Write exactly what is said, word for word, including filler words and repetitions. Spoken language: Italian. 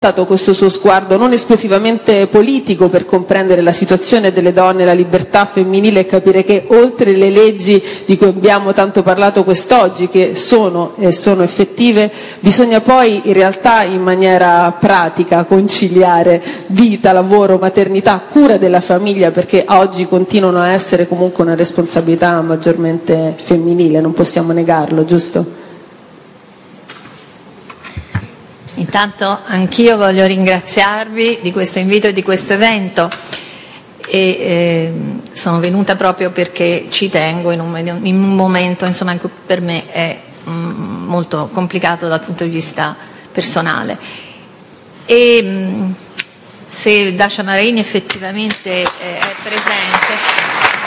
questo suo sguardo non esclusivamente politico per comprendere la situazione delle donne, la libertà femminile e capire che oltre le leggi di cui abbiamo tanto parlato quest'oggi, che sono e sono effettive, bisogna poi in realtà in maniera pratica conciliare vita, lavoro, maternità, cura della famiglia, perché oggi continuano a essere comunque una responsabilità maggiormente femminile, non possiamo negarlo, giusto? Intanto anch'io voglio ringraziarvi di questo invito e di questo evento e eh, sono venuta proprio perché ci tengo in un, in un momento insomma, in cui per me è mm, molto complicato dal punto di vista personale. E mm, se Dacia Maraini effettivamente eh, è presente...